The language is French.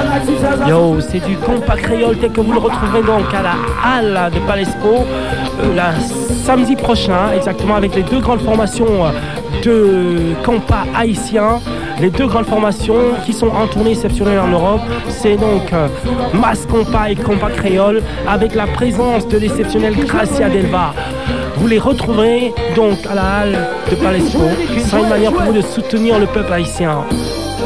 Yo, c'est du compas créole tel que vous le retrouverez donc à la halle de Palespo samedi prochain, exactement, avec les deux grandes formations de compas haïtiens. Les deux grandes formations qui sont en tournée exceptionnelle en Europe, c'est donc Mass Compas et Compas Créole, avec la présence de l'exceptionnel Gracia Delva. Vous les retrouverez donc à la halle de Palespo. C'est une manière pour vous de soutenir le peuple haïtien.